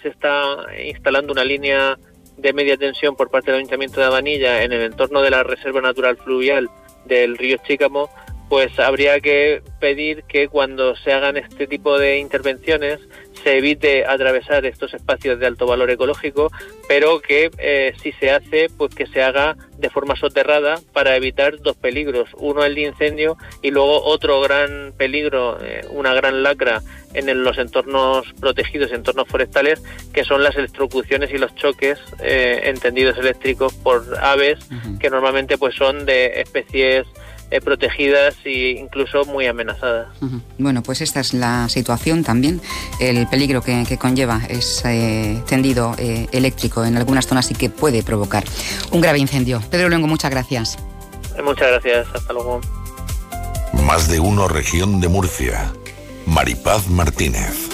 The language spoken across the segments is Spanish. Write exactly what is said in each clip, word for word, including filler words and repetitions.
se está instalando una línea de media tensión por parte del Ayuntamiento de Abanilla en el entorno de la Reserva Natural Fluvial del río Chícamo, pues habría que pedir que cuando se hagan este tipo de intervenciones se evite atravesar estos espacios de alto valor ecológico, pero que eh, si se hace, pues que se haga de forma soterrada para evitar dos peligros, uno el de incendio y luego otro gran peligro, eh, una gran lacra en el, los entornos protegidos, entornos forestales, que son las electrocuciones y los choques eh, en tendidos eléctricos por aves, uh-huh. que normalmente pues son de especies Eh, protegidas e incluso muy amenazadas. Uh-huh. Bueno, pues esta es la situación también, el peligro que, que conlleva ese tendido eh, eléctrico en algunas zonas y que puede provocar un grave incendio. Pedro Luengo, muchas gracias. Muchas gracias, hasta luego. Más de uno, región de Murcia. Maripaz Martínez.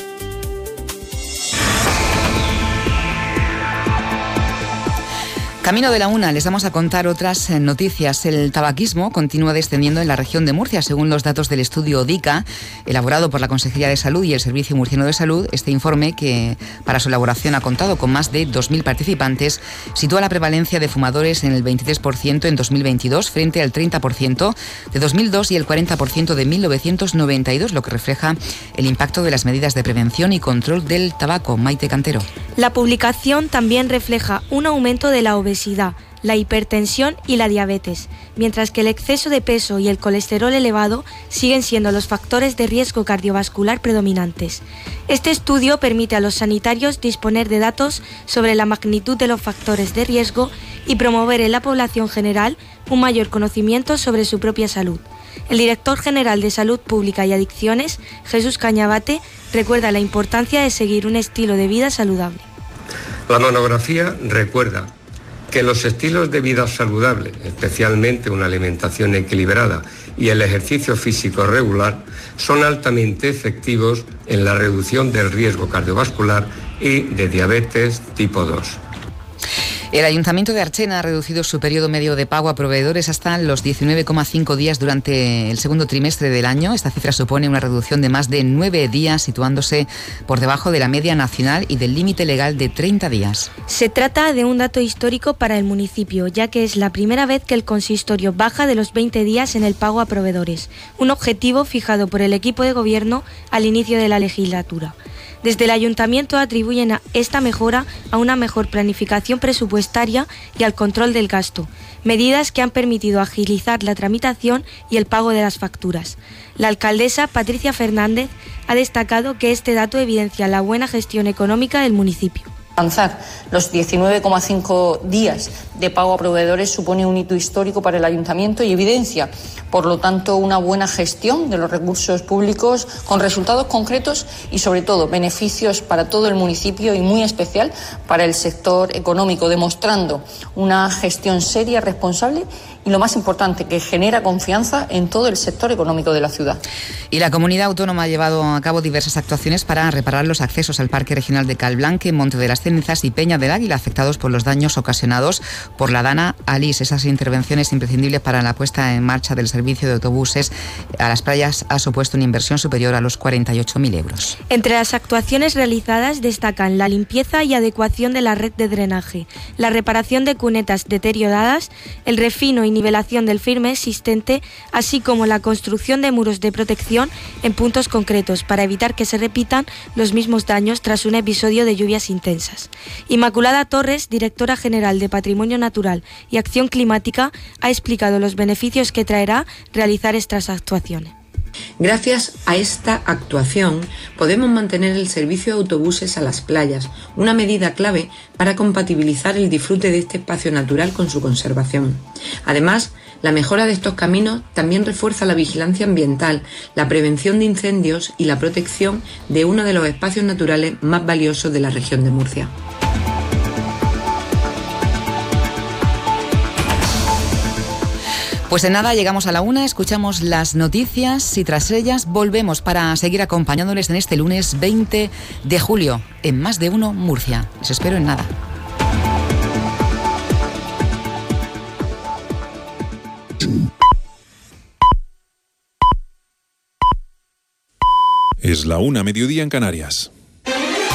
Camino de la una, les vamos a contar otras noticias. El tabaquismo continúa descendiendo en la región de Murcia, según los datos del estudio ODICA, elaborado por la Consejería de Salud y el Servicio Murciano de Salud. Este informe, que para su elaboración ha contado con más de dos mil participantes, sitúa la prevalencia de fumadores en el veintitrés por ciento en dos mil veintidós frente al treinta por ciento de dos mil dos y el cuarenta por ciento de mil novecientos noventa y dos, lo que refleja el impacto de las medidas de prevención y control del tabaco. Maite Cantero. La publicación también refleja un aumento de la obesidad, la hipertensión y la diabetes, mientras que el exceso de peso y el colesterol elevado siguen siendo los factores de riesgo cardiovascular predominantes. Este estudio permite a los sanitarios disponer de datos sobre la magnitud de los factores de riesgo y promover en la población general un mayor conocimiento sobre su propia salud. El director general de Salud Pública y Adicciones, Jesús Cañabate, recuerda la importancia de seguir un estilo de vida saludable. La monografía recuerda que los estilos de vida saludable, especialmente una alimentación equilibrada y el ejercicio físico regular, son altamente efectivos en la reducción del riesgo cardiovascular y de diabetes tipo dos. El Ayuntamiento de Archena ha reducido su periodo medio de pago a proveedores hasta los diecinueve coma cinco días durante el segundo trimestre del año. Esta cifra supone una reducción de más de nueve días, situándose por debajo de la media nacional y del límite legal de treinta días. Se trata de un dato histórico para el municipio, ya que es la primera vez que el consistorio baja de los veinte días en el pago a proveedores, un objetivo fijado por el equipo de gobierno al inicio de la legislatura. Desde el Ayuntamiento atribuyen a esta mejora a una mejor planificación presupuestaria y al control del gasto, medidas que han permitido agilizar la tramitación y el pago de las facturas. La alcaldesa Patricia Fernández ha destacado que este dato evidencia la buena gestión económica del municipio. Alcanzar los diecinueve coma cinco días de pago a proveedores supone un hito histórico para el Ayuntamiento y evidencia, por lo tanto, una buena gestión de los recursos públicos con resultados concretos y, sobre todo, beneficios para todo el municipio y muy especial para el sector económico, demostrando una gestión seria, responsable y, lo más importante, que genera confianza en todo el sector económico de la ciudad. Y la comunidad autónoma ha llevado a cabo diversas actuaciones para reparar los accesos al Parque Regional de Calblanque, Monte de las Cenizas y Peña del Águila, afectados por los daños ocasionados por la Dana Alice. Esas intervenciones imprescindibles para la puesta en marcha del servicio de autobuses a las playas ha supuesto una inversión superior a los cuarenta y ocho mil euros. Entre las actuaciones realizadas destacan la limpieza y adecuación de la red de drenaje, la reparación de cunetas deterioradas, el refino y nivelación del firme existente, así como la construcción de muros de protección en puntos concretos para evitar que se repitan los mismos daños tras un episodio de lluvias intensas. Inmaculada Torres, directora general de Patrimonio Natural y Acción Climática, ha explicado los beneficios que traerá realizar estas actuaciones. Gracias a esta actuación podemos mantener el servicio de autobuses a las playas, una medida clave para compatibilizar el disfrute de este espacio natural con su conservación. Además, la mejora de estos caminos también refuerza la vigilancia ambiental, la prevención de incendios y la protección de uno de los espacios naturales más valiosos de la región de Murcia. Pues de nada, llegamos a la una, escuchamos las noticias y tras ellas volvemos para seguir acompañándoles en este lunes veinte de julio en Más de Uno Murcia. Les espero en nada. Es la una, mediodía en Canarias.